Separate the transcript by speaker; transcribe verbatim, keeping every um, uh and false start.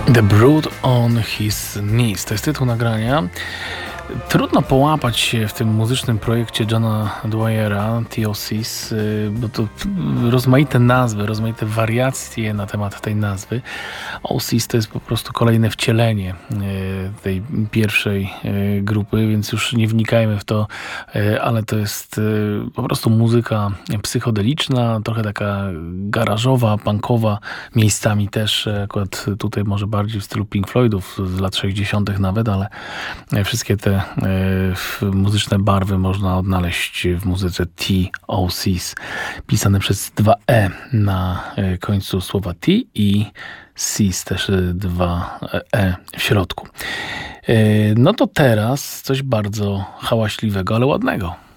Speaker 1: The Brood on His Knees to jest tytuł nagrania. Trudno połapać się w tym muzycznym projekcie Johna Dwyera, T O Cs, bo to rozmaite nazwy, rozmaite wariacje na temat tej nazwy. O Cs to jest po prostu kolejne wcielenie tej pierwszej grupy, więc już nie wnikajmy w to, ale to jest po prostu muzyka psychodeliczna, trochę taka garażowa, punkowa, miejscami też, akurat tutaj może bardziej w stylu Pink Floydów z lat sześćdziesiątych nawet, ale wszystkie te muzyczne barwy można odnaleźć w muzyce T O Cs, pisane przez dwa E na końcu słowa T i Cs też dwa E w środku. No to teraz coś bardzo hałaśliwego, ale ładnego.